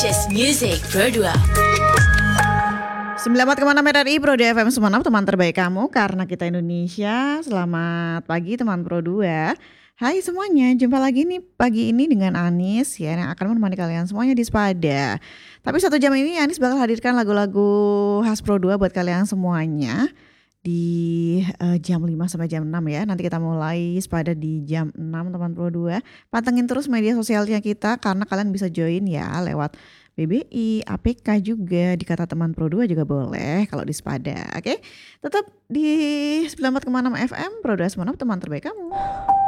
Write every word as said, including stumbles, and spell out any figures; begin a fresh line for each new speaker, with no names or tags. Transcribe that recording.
Just Music Pro dua.
sembilan puluh empat koma enam R R I Pro dua F M Sumenep, teman terbaik kamu karena kita Indonesia. Selamat pagi teman Pro dua. Hai semuanya, jumpa lagi nih pagi ini dengan Anis ya, yang akan menemani kalian semuanya di Spada. Tapi satu jam ini Anis bakal hadirkan lagu-lagu khas Pro dua buat kalian semuanya di uh, jam lima sampai jam enam ya. Nanti kita mulai Spada di jam enam teman Pro dua. Pantengin terus media sosialnya kita karena kalian bisa join ya lewat B B I, A P K juga, di Kata Teman Pro dua juga boleh kalau di Spada. Oke, tetap di sembilan puluh empat koma enam F M Pro dua Sumenep, teman terbaik kamu.